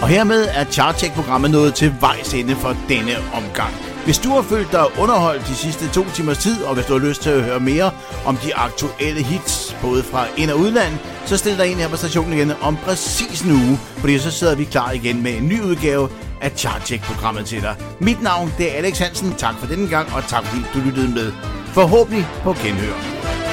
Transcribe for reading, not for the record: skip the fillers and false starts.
Og hermed er Chartcheck-programmet nået til vejs ende for denne omgang. Hvis du har følt dig underholdt de sidste 2 timers tid, og hvis du har lyst til at høre mere om de aktuelle hits, både fra ind- og udland, så stil dig ind her på stationen igen om præcis en uge, fordi så sidder vi klar igen med en ny udgave af Chartcheck-programmet til dig. Mit navn det er Alex Hansen. Tak for denne gang, og tak fordi du lyttede med. Forhåbentlig på genhør.